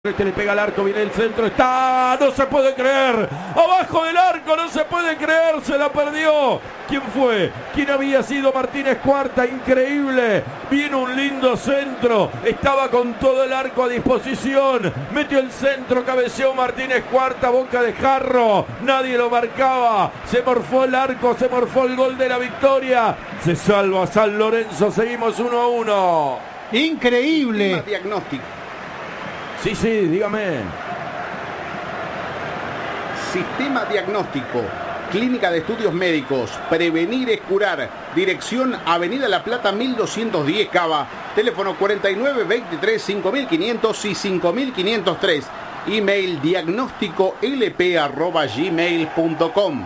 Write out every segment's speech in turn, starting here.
Este le pega al arco, viene el centro, está, no se puede creer, abajo del arco, no se puede creer, se la perdió. ¿Quién fue? ¿Quién había sido? Martínez Cuarta, increíble, viene un lindo centro, estaba con todo el arco a disposición, metió el centro, cabeceó Martínez Cuarta, boca de jarro, nadie lo marcaba, se morfó el arco, se morfó el gol de la victoria, se salva San Lorenzo, seguimos 1-1. Increíble. Diagnóstico. Sí, dígame. Sistema Diagnóstico, Clínica de Estudios Médicos, Prevenir es Curar, dirección Avenida La Plata 1210 Cava, teléfono 4923 5500 y 5503, email diagnósticolp@gmail.com.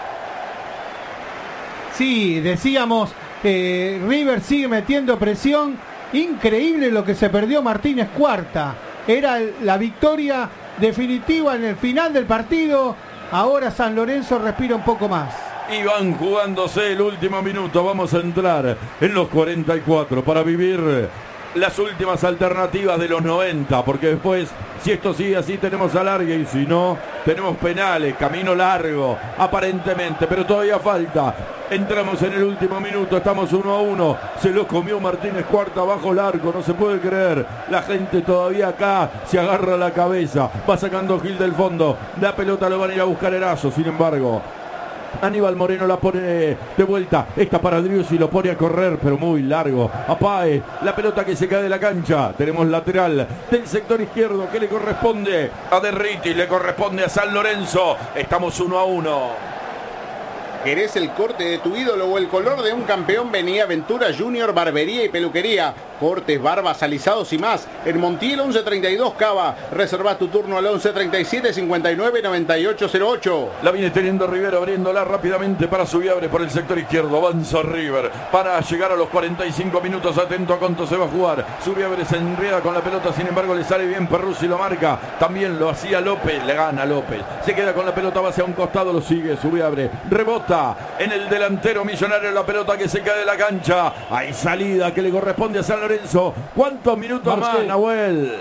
Sí, decíamos, River sigue metiendo presión, increíble lo que se perdió Martínez Cuarta. Era la victoria definitiva en el final del partido. Ahora San Lorenzo respira un poco más. Y van jugándose el último minuto. Vamos a entrar en los 44 para vivir las últimas alternativas de los 90. Porque después, si esto sigue así, tenemos alargue. Y si no, tenemos penales. Camino largo, aparentemente. Pero todavía falta. Entramos en el último minuto, estamos 1-1, se lo comió Martínez Cuarta bajo el arco, no se puede creer, la gente todavía acá se agarra la cabeza, va sacando Gil del fondo, la pelota lo van a ir a buscar Erazo, sin embargo, Aníbal Moreno la pone de vuelta, esta para Driussi, lo pone a correr, pero muy largo, a Páez, la pelota que se cae de la cancha, tenemos lateral del sector izquierdo que le corresponde a Derriti, le corresponde a San Lorenzo, estamos 1-1. ¿Querés el corte de tu ídolo o el color de un campeón? Vení a Ventura Junior Barbería y Peluquería. Cortes, barbas, alisados y más. En Montiel 1132 Cava. Reserva tu turno al 1137 59 9808. La viene teniendo Rivero, abriéndola rápidamente para Subiabre por el sector izquierdo. Avanza River para llegar a los 45 minutos. Atento a cuánto se va a jugar. Subiabre se enreda con la pelota, sin embargo le sale bien Perruzzi, lo marca. También lo hacía López, le gana López. Se queda con la pelota, va hacia un costado, lo sigue Subiabre. Rebota en el delantero Millonario, la pelota que se cae de la cancha. Hay salida que le corresponde a San Lorenzo. ¿Cuántos minutos más, Nahuel?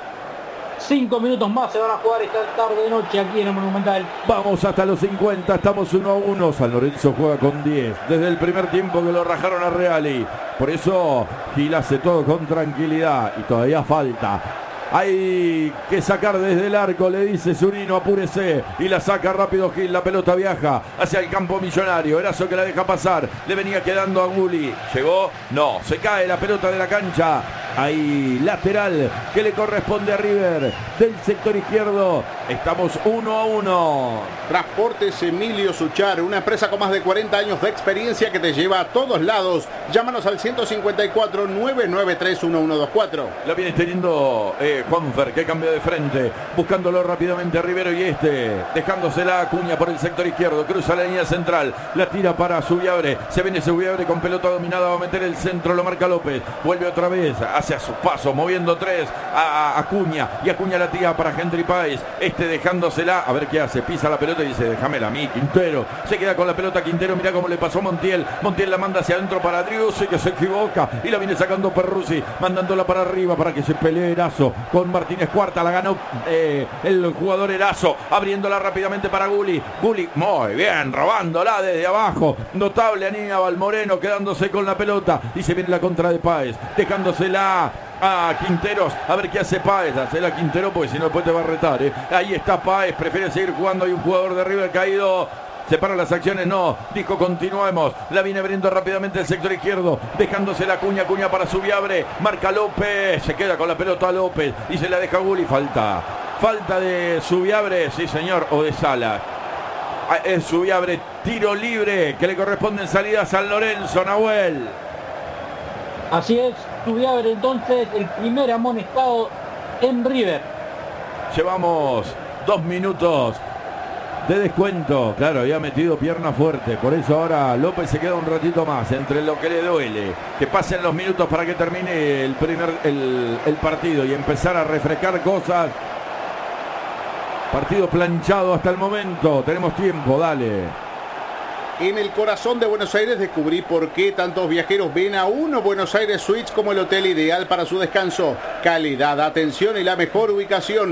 5 minutos más se van a jugar esta tarde de noche aquí en el Monumental. Vamos hasta los 50, estamos 1-1. San Lorenzo juega con 10 desde el primer tiempo que lo rajaron a Reali. Por eso Gil hace todo con tranquilidad y todavía falta. Hay que sacar desde el arco, le dice Zunino, apúrese, y la saca rápido Gil, la pelota viaja hacia el campo Millonario, Erazo que la deja pasar, le venía quedando a Gulli, llegó, no, se cae la pelota de la cancha, hay lateral que le corresponde a River, del sector izquierdo, estamos 1-1. Transportes Emilio Suchar, una empresa con más de 40 años de experiencia que te lleva a todos lados, llámanos al 154 993 1124. La viene teniendo Juanfer, que cambia de frente, buscándolo rápidamente a Rivero y dejándosela a Acuña por el sector izquierdo, cruza la línea central, la tira para Subiabre, se viene Subiabre con pelota dominada, va a meter el centro, lo marca López, vuelve otra vez hacia sus pasos, moviendo tres a Acuña, y Acuña la tira para Henry Páez, dejándosela, a ver qué hace, pisa la pelota y dice, déjamela a mí, Quintero, se queda con la pelota Quintero, mirá cómo le pasó a Montiel la manda hacia adentro para Driussi, que se equivoca, y la viene sacando Perruzzi, mandándola para arriba para que se pelee Erazo con Martínez Cuarta, la ganó el jugador Erazo, abriéndola rápidamente para Gulli, muy bien, robándola desde abajo, notable Aníbal Moreno quedándose con la pelota, y se viene la contra de Páez, dejándosela a Quinteros, a ver qué hace Páez, hacela a Quintero porque si no después te va a retar, ahí está Páez, prefiere seguir jugando, hay un jugador de River caído, separan las acciones, no, dijo continuemos, la viene abriendo rápidamente el sector izquierdo, dejándose la Cuña para Subiabre, marca López, se queda con la pelota López y se la deja Gulli, falta de Subiabre, sí señor, o de Sala, es Subiabre, tiro libre que le corresponde en salida a San Lorenzo, Nahuel. Así es, Subiabre entonces el primer amonestado en River. Llevamos 2 minutos de descuento, claro, había metido pierna fuerte, por eso ahora López se queda un ratito más, entre lo que le duele, que pasen los minutos para que termine el partido y empezar a refrescar cosas. Partido planchado hasta el momento, tenemos tiempo, dale. En el corazón de Buenos Aires descubrí por qué tantos viajeros ven a Uno Buenos Aires Suites como el hotel ideal para su descanso. Calidad, atención y la mejor ubicación.